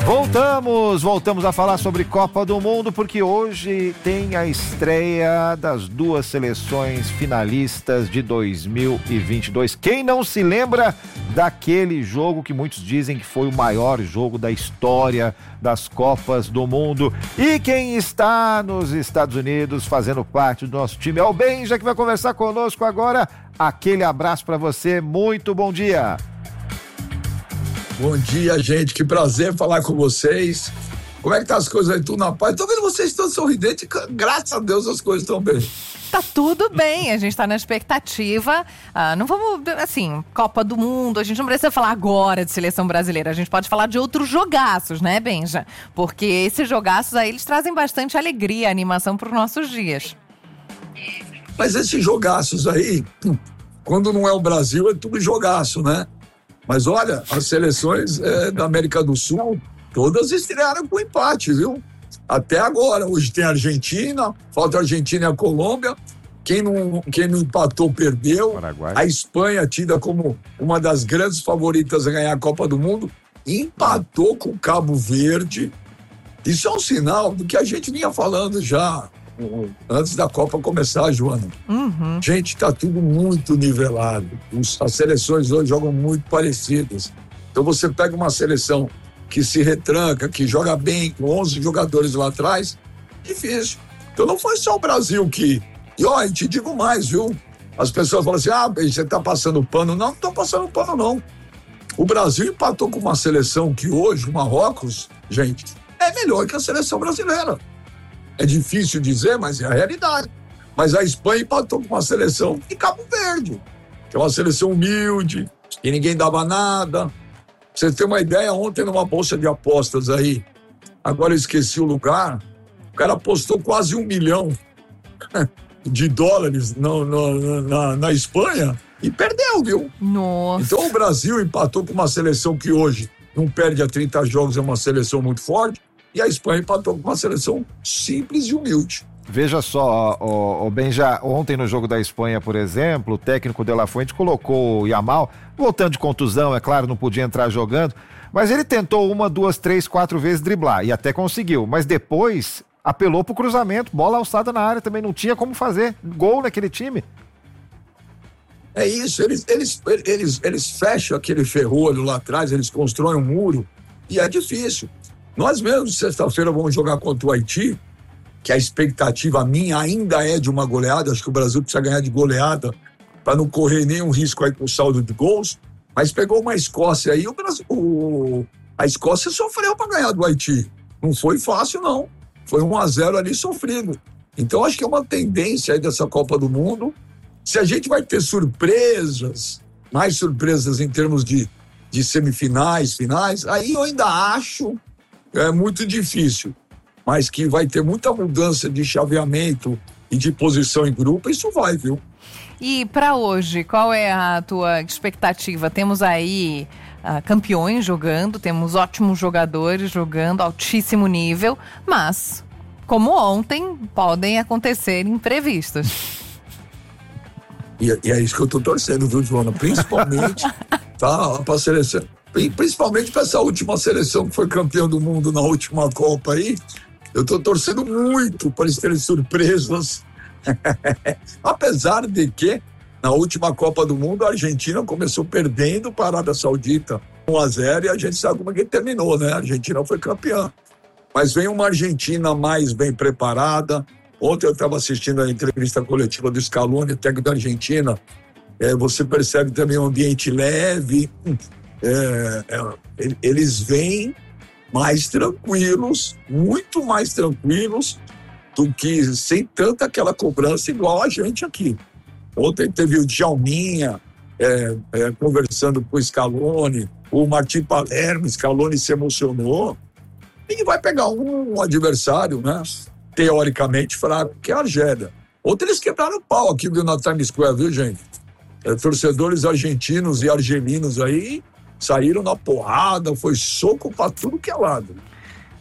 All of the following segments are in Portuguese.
Voltamos a falar sobre Copa do Mundo, porque hoje tem a estreia das duas seleções finalistas de 2022. Quem não se lembra daquele jogo que muitos dizem que foi o maior jogo da história das Copas do Mundo? E quem está nos Estados Unidos fazendo parte do nosso time é o Benja, que vai conversar conosco agora. Aquele abraço para você, muito bom dia. Bom dia, gente, que prazer falar com vocês. Como é que tá as coisas aí, tudo na paz? Tô vendo vocês todos sorridentes, graças a Deus as coisas estão bem. Tá tudo bem, a gente tá na expectativa, não vamos, assim, Copa do Mundo, a gente não precisa falar agora de seleção brasileira, a gente pode falar de outros jogaços, né, Benja? Porque esses jogaços aí, eles trazem bastante alegria, animação pros nossos dias. Mas esses jogaços aí, quando não é o Brasil, é tudo jogaço, né? Mas olha, as seleções da América do Sul, todas estrearam com empate, viu? Até agora, hoje tem a Argentina, falta a Argentina e a Colômbia. Quem não empatou, perdeu. Paraguai. A Espanha, tida como uma das grandes favoritas a ganhar a Copa do Mundo, empatou com o Cabo Verde. Isso é um sinal do que a gente vinha falando já antes da Copa começar, Joana. Uhum. Gente, tá tudo muito nivelado. As seleções hoje jogam muito parecidas. Então você pega uma seleção que se retranca, que joga bem, com 11 jogadores lá atrás, difícil. Então não foi só o Brasil que... E ó, eu te digo mais, viu? As pessoas falam assim, você tá passando pano. Não tô passando pano, não. O Brasil empatou com uma seleção que hoje, o Marrocos, gente, é melhor que a seleção brasileira. É difícil dizer, mas é a realidade. Mas a Espanha empatou com uma seleção de Cabo Verde, que é uma seleção humilde, e ninguém dava nada. Pra você ter uma ideia, ontem numa bolsa de apostas aí, agora eu esqueci o lugar, o cara apostou quase 1 milhão de dólares na Espanha e perdeu, viu? Nossa. Então o Brasil empatou com uma seleção que hoje não perde a 30 jogos, é uma seleção muito forte, e a Espanha empatou com uma seleção simples e humilde. Veja só, o Benja, ontem no jogo da Espanha, por exemplo, o técnico De La Fuente colocou o Yamal, voltando de contusão, é claro, não podia entrar jogando, mas ele tentou 1, 2, 3, 4 vezes driblar, e até conseguiu, mas depois apelou pro cruzamento, bola alçada na área também, não tinha como fazer gol naquele time. É isso, eles fecham aquele ferrolho lá atrás, eles constroem um muro, e é difícil. Nós mesmos, sexta-feira, vamos jogar contra o Haiti, que a expectativa minha ainda é de uma goleada. Acho que o Brasil precisa ganhar de goleada para não correr nenhum risco aí com o saldo de gols. Mas pegou uma Escócia aí, a Escócia sofreu para ganhar do Haiti. Não foi fácil, não. Foi 1-0 ali sofrido. Então, acho que é uma tendência aí dessa Copa do Mundo. Se a gente vai ter surpresas, mais surpresas em termos de semifinais, finais, aí eu ainda acho... É muito difícil, mas que vai ter muita mudança de chaveamento e de posição em grupo, isso vai, viu? E para hoje, qual é a tua expectativa? Temos aí campeões jogando, temos ótimos jogadores jogando, altíssimo nível, mas, como ontem, podem acontecer imprevistos. E é isso que eu tô torcendo, viu, Joana? Principalmente para a seleção. Principalmente para essa última seleção que foi campeã do mundo na última Copa aí, eu estou torcendo muito para eles terem surpresas. Apesar de que, na última Copa do Mundo, a Argentina começou perdendo para a Arábia Saudita 1-0 e a gente sabe como é que terminou, né? A Argentina foi campeã. Mas vem uma Argentina mais bem preparada. Ontem eu estava assistindo a entrevista coletiva do Scaloni, técnico da Argentina. Você percebe também um ambiente leve. Eles vêm mais tranquilos, muito mais tranquilos do que sem tanta aquela cobrança igual a gente aqui. Ontem teve o Djalminha conversando com o Scaloni, o Martim Palermo, Scaloni se emocionou, e vai pegar um adversário, né, teoricamente fraco, que é a Argélia. Ontem eles quebraram o pau aqui, viu, na Times Square, viu, gente? Torcedores argentinos e argelinos aí saíram na porrada, foi soco para tudo que é lado.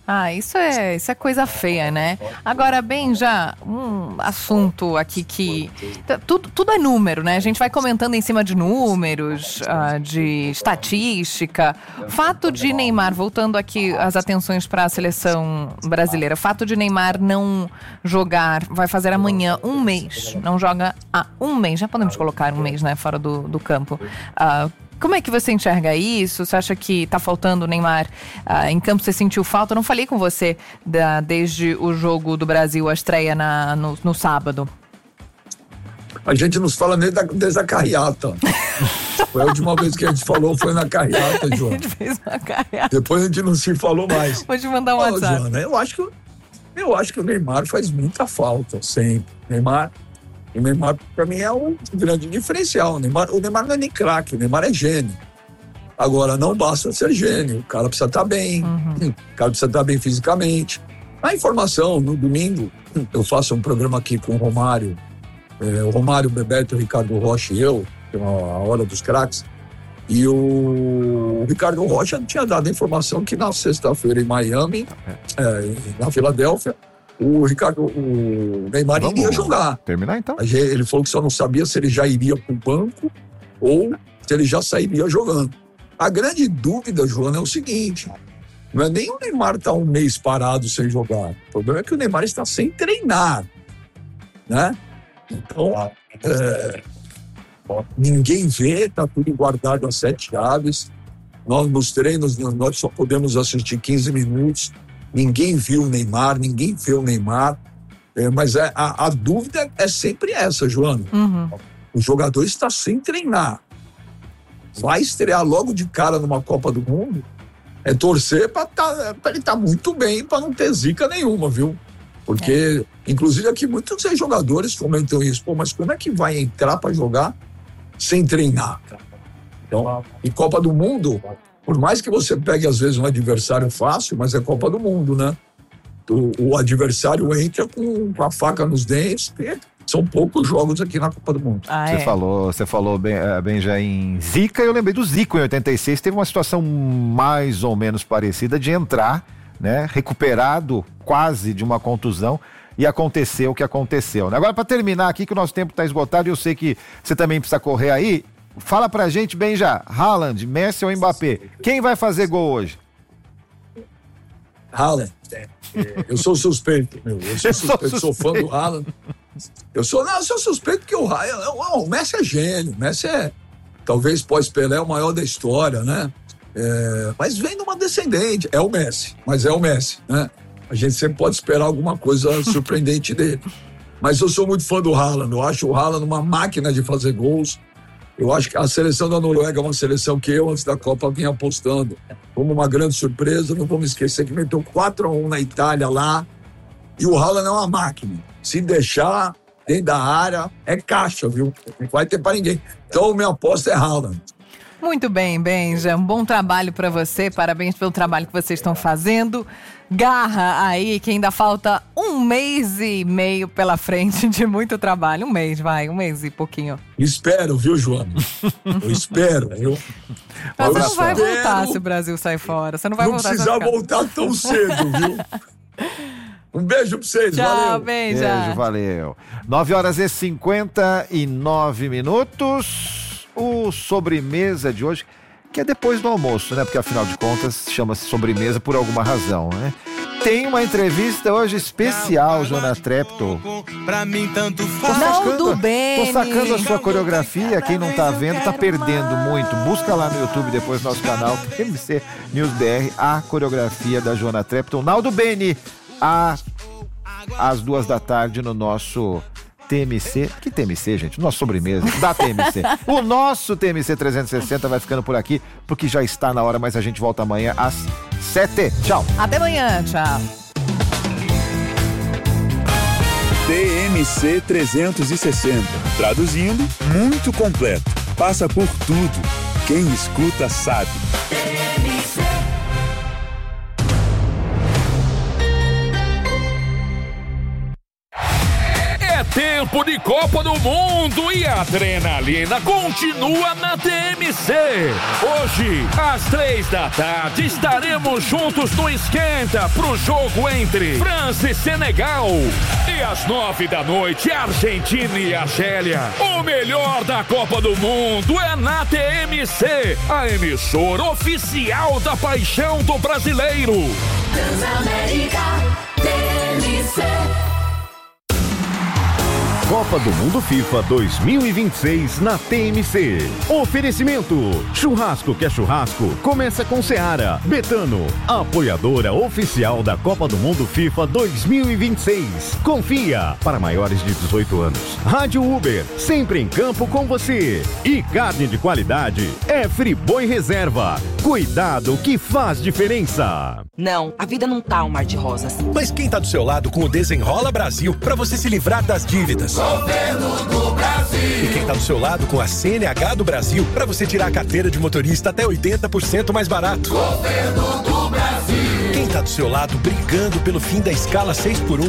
Isso é coisa feia, né? Agora, Benja, um assunto aqui que... Tudo é número, né? A gente vai comentando em cima de números, de estatística. Fato de Neymar, voltando aqui as atenções para a seleção brasileira, fato de Neymar não jogar, vai fazer amanhã um mês, não joga há um mês, já podemos colocar um mês, né, fora do campo. Como é que você enxerga isso? Você acha que tá faltando o Neymar em campo? Você sentiu falta? Eu não falei com você desde o jogo do Brasil, a estreia no sábado. A gente nos fala desde a carreata. Foi a última vez que a gente falou, foi na carreata, Joana. A gente fez uma carreata. Depois a gente não se falou mais. Vou te mandar um WhatsApp. Joana, eu acho que o Neymar faz muita falta, sempre. O Neymar, para mim, é um grande diferencial. O Neymar não é nem craque, o Neymar é gênio. Agora, não basta ser gênio. O cara precisa estar bem, o cara precisa estar bem fisicamente. A informação, no domingo, eu faço um programa aqui com o Romário, o Bebeto, o Ricardo Rocha e eu, que é a Hora dos Craques. E o Ricardo Rocha tinha dado a informação que na sexta-feira em Miami, na Filadélfia, o Neymar iria jogar. Terminar então. Ele falou que só não sabia se ele já iria para o banco ou se ele já sairia jogando. A grande dúvida, Joana, é o seguinte: não é nem o Neymar estar um mês parado sem jogar. O problema é que o Neymar está sem treinar, né? Então, ninguém vê, está tudo guardado a 7 chaves. Nós, nos treinos, nós só podemos assistir 15 minutos. Ninguém viu o Neymar, ninguém vê o Neymar. Mas a dúvida é sempre essa, Joana. O jogador está sem treinar. Vai estrear logo de cara numa Copa do Mundo, é torcer para ele estar muito bem, para não ter zica nenhuma, viu? Porque, inclusive aqui, muitos jogadores comentam isso. Mas como é que vai entrar para jogar sem treinar? Então, em Copa do Mundo, por mais que você pegue, às vezes, um adversário fácil, mas é Copa do Mundo, né? O adversário entra com a faca nos dentes, porque são poucos jogos aqui na Copa do Mundo. Você falou bem já em Zica, eu lembrei do Zico em 86, teve uma situação mais ou menos parecida de entrar, né, recuperado quase de uma contusão, e aconteceu o que aconteceu. Agora, para terminar aqui, que o nosso tempo está esgotado e eu sei que você também precisa correr aí, fala pra gente bem já, Haaland, Messi ou Mbappé, quem vai fazer gol hoje? Haaland. Eu sou suspeito, sou fã do Haaland. Eu sou suspeito porque o Messi é gênio, o Messi talvez pós-Pelé o maior da história, né? Mas vem de uma descendente, é o Messi, né? A gente sempre pode esperar alguma coisa surpreendente dele. Mas eu sou muito fã do Haaland, eu acho o Haaland uma máquina de fazer gols. Eu acho que a seleção da Noruega é uma seleção que eu, antes da Copa, vinha apostando como uma grande surpresa. Não vamos esquecer que meteu 4-1 na Itália lá. E o Haaland é uma máquina. Se deixar dentro da área, é caixa, viu? Não vai ter para ninguém. Então, minha aposta é Haaland. Muito bem, Benja. Um bom trabalho para você. Parabéns pelo trabalho que vocês estão fazendo. Garra aí, que ainda falta 1 mês e meio pela frente de muito trabalho. 1 mês e pouquinho. Espero, viu, Joana? Eu espero. Mas você não vai voltar se o Brasil sair fora. Você não vai voltar. Não precisa voltar tão cedo, viu? Um beijo pra vocês, tchau, valeu. Beijo, valeu. 9h59. O sobremesa de hoje, que é depois do almoço, né? Porque afinal de contas chama-se sobremesa por alguma razão, né? Tem uma entrevista hoje especial, Joana Treptow. Pra mim tanto faz. Naldo Bene. Tô sacando a sua coreografia, quem não tá vendo tá perdendo muito. Busca lá no YouTube, depois no nosso canal, TMC News BR, a coreografia da Joana Treptow. Naldo Bene, às 14h no nosso TMC, que TMC, gente? Nossa sobremesa da TMC. O nosso TMC 360 vai ficando por aqui, porque já está na hora, mas a gente volta amanhã às 7h. Tchau. Até amanhã, tchau. TMC 360. Traduzindo, muito completo. Passa por tudo. Quem escuta sabe. Tempo tempo de Copa do Mundo e a adrenalina continua na TMC. Hoje, às 3h estaremos juntos no Esquenta pro jogo entre França e Senegal. E às 9h, Argentina e Argélia. O melhor da Copa do Mundo é na TMC, a emissora oficial da paixão do brasileiro. Transamérica TMC. Copa do Mundo FIFA 2026 na TMC. Oferecimento: churrasco que é churrasco, começa com Seara. Betano, apoiadora oficial da Copa do Mundo FIFA 2026. Confia, para maiores de 18 anos. Rádio Uber, sempre em campo com você. E carne de qualidade é Friboi Reserva. Cuidado que faz diferença. Não, a vida não tá um mar de rosas. Mas quem tá do seu lado com o Desenrola Brasil para você se livrar das dívidas? Governo do Brasil. E quem tá do seu lado com a CNH do Brasil para você tirar a carteira de motorista até 80% mais barato? Governo do Brasil. Quem tá do seu lado brigando pelo fim da escala 6x1